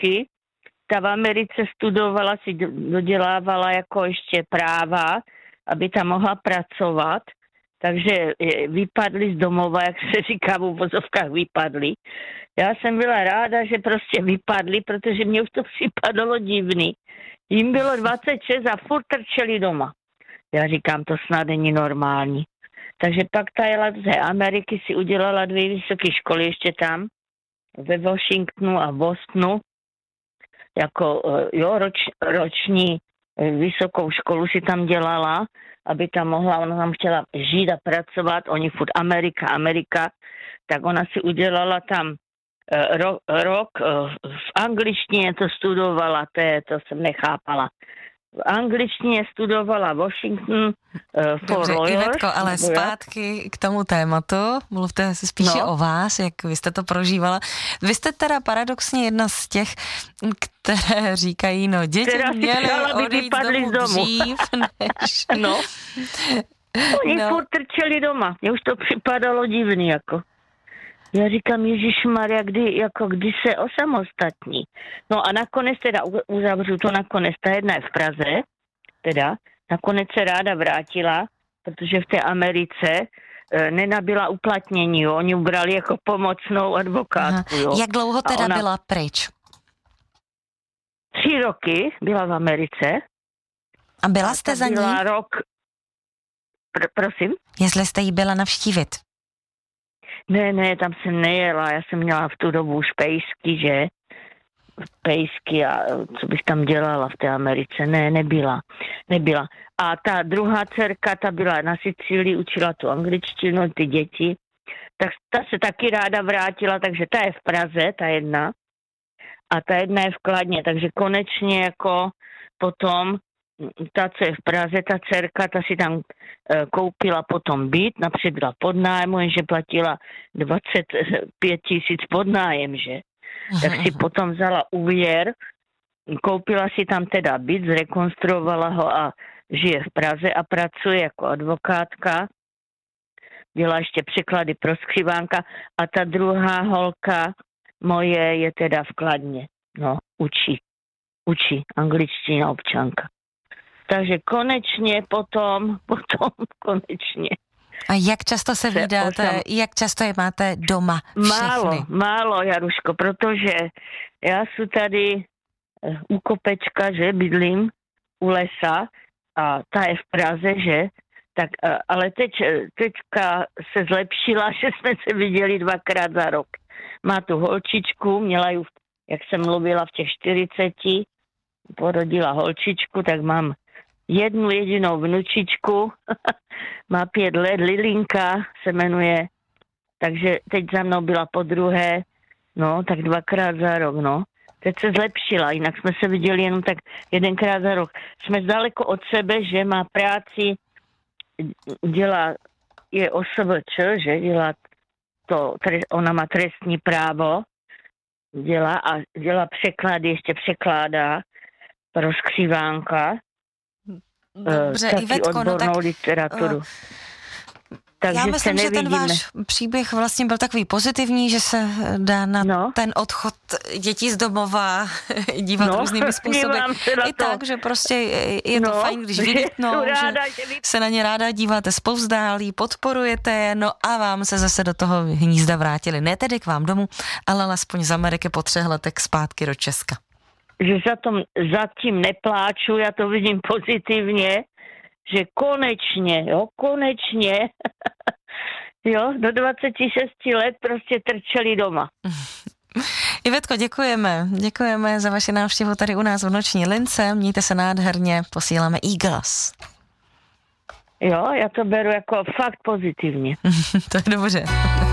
roky. Ta v Americe studovala, si dodělávala jako ještě práva, aby tam mohla pracovat. Takže vypadli z domova, jak se říká v uvozovkách, vypadli. Já jsem byla ráda, že prostě vypadli, protože mě už to připadalo divný. Jim bylo 26 a furt trčeli doma. Já říkám, to snad není normální. Takže pak ta jela z Ameriky, si udělala 2 vysoké školy ještě tam, ve Washingtonu a Bostonu. Jako roční vysokou školu si tam dělala, aby tam mohla, ona tam chtěla žít a pracovat, oni furt Amerika, tak ona si udělala tam rok v angličtině to studovala, to jsem nechápala. V angličtině studovala Washington for lawyers. Ivetko, ale zpátky k tomu tématu, mluvte si spíše o vás, jak vy jste to prožívala. Vy jste teda paradoxně jedna z těch, které říkají, děti měly odejít z domu dřív, než... Oni furt trčeli doma, mně už to připadalo divný, jako. Já říkám, Ježišmarja, kdy se osamostatní. No a nakonec teda uzavřu to nakonec, ta jedna je v Praze, teda, nakonec se ráda vrátila, protože v té Americe nenabila uplatnění, jo. Oni ubrali jako pomocnou advokátku, jo. Jak dlouho teda byla pryč? 3 roky byla v Americe. A byla jste za ní? Byla rok... Prosím? Jestli jste jí byla navštívit? Ne, tam jsem nejela, já jsem měla v tu dobu už pejsky a co bych tam dělala v té Americe, nebyla. A ta druhá dcerka, ta byla na Sicílii, učila tu angličtinu, ty děti, tak ta se taky ráda vrátila, takže ta je v Praze, ta jedna, a ta jedna je v Kladně, takže konečně jako potom ta, co je v Praze, ta dcerka, ta si tam koupila potom byt, napřed byla pod nájmu, jenže platila 25 000 pod nájem, že? Tak si potom vzala úvěr, koupila si tam teda byt, zrekonstruovala ho a žije v Praze a pracuje jako advokátka. Dělá ještě překlady pro skřivánka a ta druhá holka moje je teda v Kladně. Učí angličtina občanka. Takže konečně potom konečně. A jak často se vídáte, jak často je máte doma všechny? Málo, Jaruško, protože já jsem tady u kopečka, že bydlím u lesa a ta je v Praze, že? Tak, ale teďka se zlepšila, že jsme se viděli 2krát za rok. Má tu holčičku, měla ju, jak jsem mluvila, v těch 40, porodila holčičku, tak mám jednu jedinou vnučičku, má 5 let, Lilinka se jmenuje, takže teď za mnou byla podruhé, tak 2krát za rok, Teď se zlepšila, jinak jsme se viděli jenom tak 1krát za rok. Jsme daleko od sebe, že má práci, je OSVČ, že dělá to, ona má trestní právo, dělá překlady, ještě překládá pro skřivánka. Dobře, Ivetko, odbornou literaturu. Takže já myslím, že ten váš příběh vlastně byl takový pozitivní, že se dá na ten odchod dětí z domova dívat různými způsoby. I tak, že prostě je to fajn, když vylítnou, že se na ně ráda díváte zpovzdálí, podporujete je, a vám se zase do toho hnízda vrátili. Ne tedy k vám domů, ale alespoň z Ameriky po 3 letech zpátky do Česka. Že zatím nepláču, já to vidím pozitivně, že konečně, do 26 let prostě trčeli doma. Ivetko, děkujeme za vaši návštěvu tady u nás v Noční lince, mějte se nádherně, posíláme Eagles. Jo, já to beru jako fakt pozitivně. To je dobře.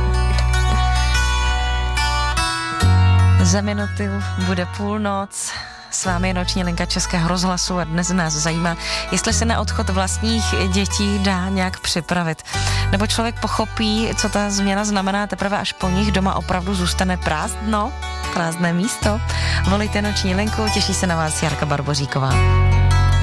Za minutu bude půlnoc. S vámi je Noční linka Českého rozhlasu a dnes nás zajímá, jestli se na odchod vlastních dětí dá nějak připravit. Nebo člověk pochopí, co ta změna znamená teprve až po nich doma opravdu zůstane prázdné místo. Volejte Noční linku, těší se na vás Jarka Barboříková.